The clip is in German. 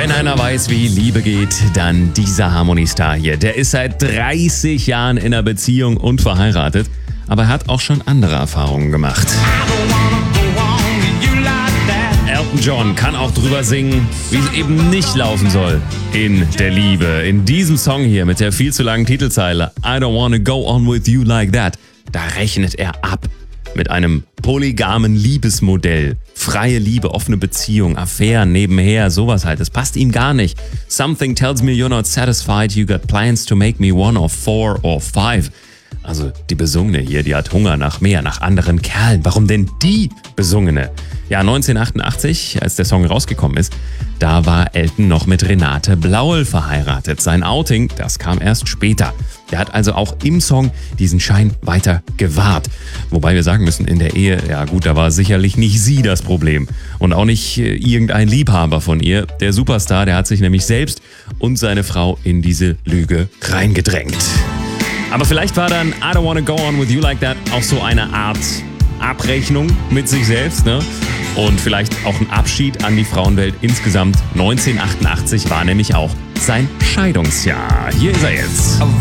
Wenn einer weiß, wie Liebe geht, dann dieser Harmony-Star hier. Der ist seit 30 Jahren in einer Beziehung und verheiratet, aber er hat auch schon andere Erfahrungen gemacht. Elton John kann auch drüber singen, wie es eben nicht laufen soll in der Liebe. In diesem Song hier mit der viel zu langen Titelzeile I don't wanna go on with you like that, da rechnet er ab mit einem polygamen Liebesmodell. Freie Liebe, offene Beziehung, Affären nebenher, sowas halt. Das passt ihm gar nicht. Something tells me you're not satisfied, you got plans to make me one of 4 or 5. Also die Besungene hier, die hat Hunger nach mehr, nach anderen Kerlen. Warum denn die Besungene? Ja, 1988, als der Song rausgekommen ist, da war Elton noch mit Renate Blauel verheiratet. Sein Outing, das kam erst später. Der hat also auch im Song diesen Schein weiter gewahrt. Wobei wir sagen müssen, in der Ehe, ja gut, da war sicherlich nicht sie das Problem. Und auch nicht irgendein Liebhaber von ihr. Der Superstar, der hat sich nämlich selbst und seine Frau in diese Lüge reingedrängt. Aber vielleicht war dann I don't wanna go on with you like that auch so eine Art Abrechnung mit sich selbst, ne? Und vielleicht auch ein Abschied an die Frauenwelt insgesamt. 1988 war nämlich auch sein Scheidungsjahr. Hier ist er jetzt.